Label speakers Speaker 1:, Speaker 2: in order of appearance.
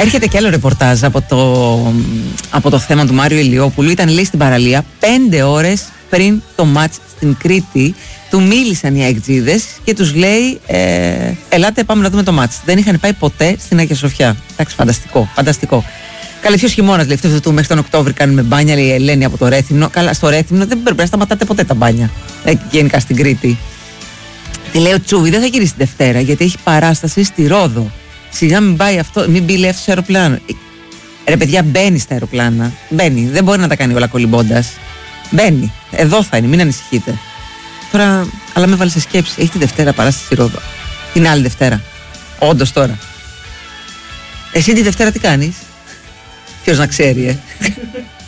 Speaker 1: Έρχεται και άλλο ρεπορτάζ από το θέμα του Μάριου Ηλιόπουλου. Ήταν, λέει, στην παραλία 5 ώρες πριν το μάτς στην Κρήτη. Του μίλησαν οι αεκτζίδες και τους λέει ελάτε πάμε να δούμε το μάτς. Δεν είχαν πάει ποτέ στην Αγία Σοφιά. Εντάξει, φανταστικό. Καλά, ποιος χειμώνας, λέει, αυτό μέχρι τον Οκτώβρη κάνουμε μπάνια, λέει η Ελένη από το Ρέθυμνο. Καλά, στο Ρέθυμνο δεν πρέπει να σταματάτε ποτέ τα μπάνια. Γενικά στην Κρήτη. Τη λέει ο Τσούβι, δεν θα γυρίσει τη Δευτέρα γιατί έχει παράσταση στη Ρόδο. Σιγά μην πάει αυτό, μην μπει, λέει, αυτό στο αεροπλάνο. Ρε παιδιά, μπαίνει στα αεροπλάνα. Μπαίνει, δεν μπορεί να τα κάνει όλα κολυμπώντας. Μπαίνει, εδώ θα είναι, μην ανησυχείτε. Τώρα, αλλά με βάλει σε σκέψη. Έχει τη Δευτέρα παράσταση στη Ρόδο. Την άλλη Δευτέρα. Όντως τώρα. Εσύ τη Δευτέρα τι κάνεις? Ποιος να ξέρει,